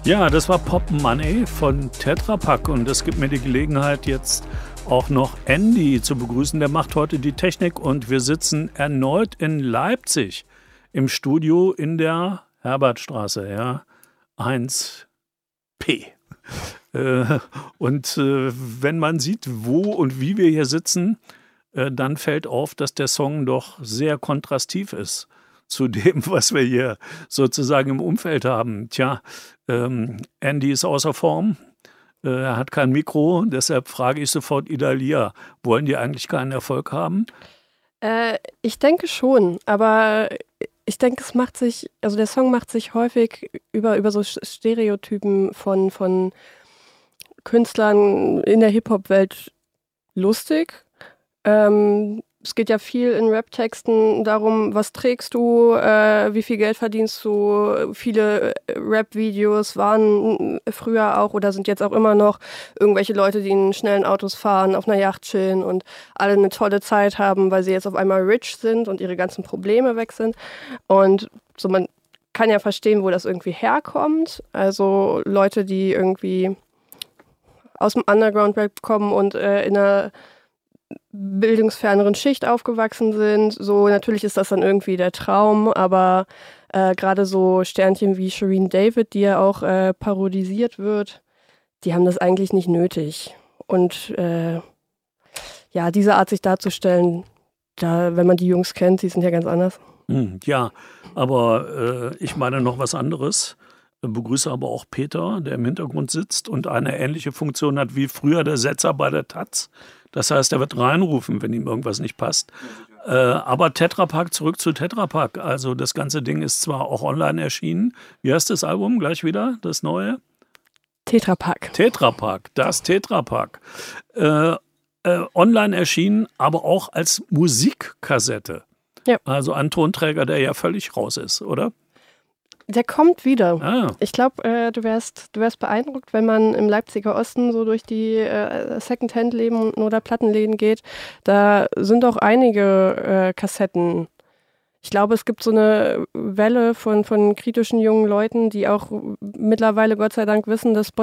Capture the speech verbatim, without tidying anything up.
Ja, das war Pop Money von Tetra Pak und das gibt mir die Gelegenheit, jetzt auch noch Andy zu begrüßen. Der macht heute die Technik und wir sitzen erneut in Leipzig im Studio in der Herbertstraße, ja, eins P. Äh, und äh, wenn man sieht, wo und wie wir hier sitzen, äh, dann fällt auf, dass der Song doch sehr kontrastiv ist zu dem, was wir hier sozusagen im Umfeld haben. Tja, ähm, Andy ist außer Form, äh, er hat kein Mikro, deshalb frage ich sofort Idalia, wollen die eigentlich keinen Erfolg haben? Äh, ich denke schon, aber ich denke, es macht sich, also der Song macht sich häufig über, über so Stereotypen von, von Künstlern in der Hip-Hop-Welt lustig. Ähm, es geht ja viel in Rap-Texten darum, was trägst du, äh, wie viel Geld verdienst du. Viele Rap-Videos waren früher auch oder sind jetzt auch immer noch irgendwelche Leute, die in schnellen Autos fahren, auf einer Yacht chillen und alle eine tolle Zeit haben, weil sie jetzt auf einmal rich sind und ihre ganzen Probleme weg sind. Und so, man kann ja verstehen, wo das irgendwie herkommt. Also Leute, die irgendwie aus dem Underground-Rap kommen und äh, in einer bildungsferneren Schicht aufgewachsen sind. So, natürlich ist das dann irgendwie der Traum, aber äh, gerade so Sternchen wie Shireen David, die ja auch äh, parodisiert wird, die haben das eigentlich nicht nötig. Und äh, ja, diese Art sich darzustellen, da, wenn man die Jungs kennt, die sind ja ganz anders. Hm, ja, aber äh, ich meine noch was anderes. Ich begrüße aber auch Peter, der im Hintergrund sitzt und eine ähnliche Funktion hat wie früher der Setzer bei der Taz. Das heißt, er wird reinrufen, wenn ihm irgendwas nicht passt. Äh, aber Tetra Pak, zurück zu Tetra Pak. Also das ganze Ding ist zwar auch online erschienen. Wie heißt das Album gleich wieder, das neue? Tetra Pak. Tetra Pak, das Tetra Pak. Äh, äh, online erschienen, aber auch als Musikkassette. Ja. Also ein Tonträger, der ja völlig raus ist, oder? Der kommt wieder. Ah. Ich glaube, äh, du wärst, du wärst beeindruckt, wenn man im Leipziger Osten so durch die äh, Secondhand-Läden oder Plattenläden geht. Da sind auch einige äh, Kassetten. Ich glaube, es gibt so eine Welle von, von kritischen jungen Leuten, die auch mittlerweile Gott sei Dank wissen, dass